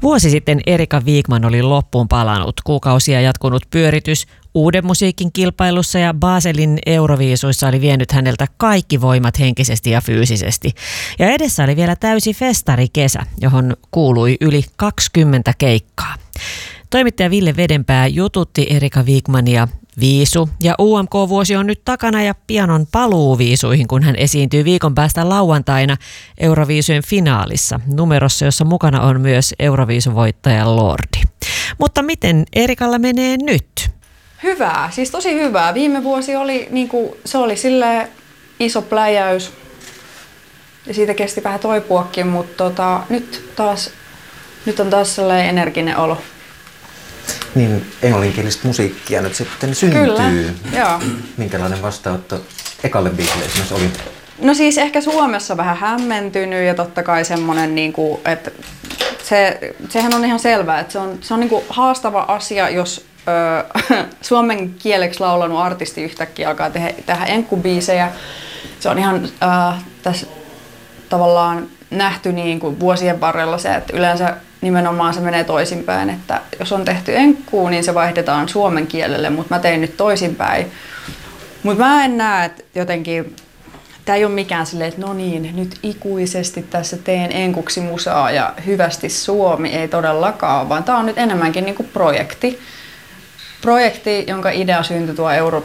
Vuosi sitten Erika Wigman oli loppuun palannut. Kuukausia jatkunut pyöritys uuden musiikin kilpailussa ja Baselin Euroviisuissa oli vienyt häneltä kaikki voimat henkisesti ja fyysisesti. Ja edessä oli vielä täysi festarikesä, johon kuului yli 20 keikkaa. Toimittaja Ville Vedenpää jututti Erika Wigmania. Viisu ja UMK-vuosi on nyt takana ja pian on paluu viisuihin, kun hän esiintyy viikon päästä lauantaina Euroviisujen finaalissa, numerossa, jossa mukana on myös Euroviisuvoittaja Lordi. Mutta miten Erikalla menee nyt? Hyvää, siis tosi hyvää. Viime vuosi oli, se oli silleen iso pläjäys ja siitä kesti vähän toipuakin, mutta nyt on taas sellainen energinen olo. Niin englanninkielistä musiikkia nyt sitten syntyy. Kyllä, joo. Minkälainen vastaanotto ekalle biisille esimerkiksi oli? No siis ehkä Suomessa vähän hämmentynyt ja totta kai semmoinen, että sehän on ihan selvää, että se on haastava asia, jos suomen kieleksi laulanut artisti yhtäkkiä alkaa tehdä enkkubiisejä. Se on ihan tässä tavallaan nähty vuosien varrella se, että yleensä nimenomaan se menee toisinpäin, että jos on tehty enkkuu, niin se vaihdetaan suomen kielelle, mutta mä tein nyt toisinpäin. Mutta mä en näe, että jotenkin, tää ei ole mikään silleen, että no niin, nyt ikuisesti tässä teen enkuksi musaa ja hyvästi Suomi, ei todellakaan, vaan tää on nyt enemmänkin projekti. Projekti, jonka idea syntyi tuo